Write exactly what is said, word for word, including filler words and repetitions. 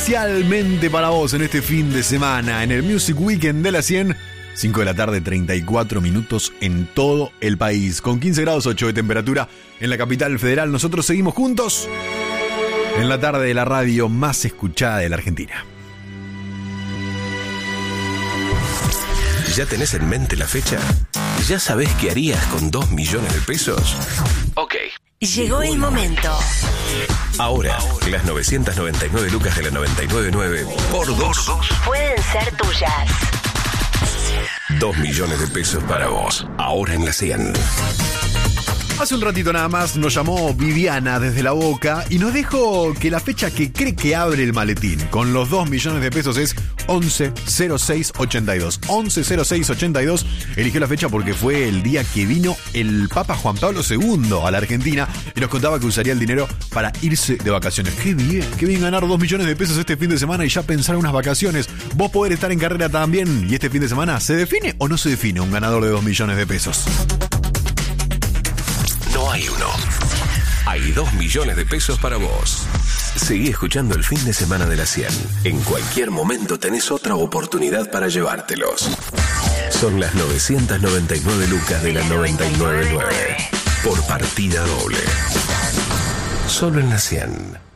Especialmente para vos en este fin de semana, en el Music Weekend de la cien, cinco de la tarde, treinta y cuatro minutos en todo el país, con quince grados ocho de temperatura en la capital federal. Nosotros seguimos juntos en la tarde de la radio más escuchada de la Argentina. ¿Ya tenés en mente la fecha? ¿Ya sabés qué harías con dos millones de pesos? Ok. Llegó el momento. Ahora, las novecientas noventa y nueve lucas de la noventa y nueve punto nueve por dos pueden ser tuyas. Dos millones de pesos para vos, ahora en la cien. Hace un ratito nada más nos llamó Viviana desde La Boca y nos dijo que la fecha que cree que abre el maletín con los dos millones de pesos es once cero seis ochenta y dos. once cero seis ochenta y dos eligió la fecha porque fue el día que vino el Papa Juan Pablo segundo a la Argentina y nos contaba que usaría el dinero para irse de vacaciones. ¡Qué bien! ¡Qué bien ganar dos millones de pesos este fin de semana y ya pensar unas vacaciones! Vos poder estar en carrera también. ¿Y este fin de semana se define o no se define un ganador de dos millones de pesos? No hay uno. Hay dos millones de pesos para vos. Seguí escuchando el fin de semana de la cien. En cualquier momento tenés otra oportunidad para llevártelos. Son las novecientas noventa y nueve lucas de la noventa y nueve punto nueve. Por partida doble. Solo en la cien.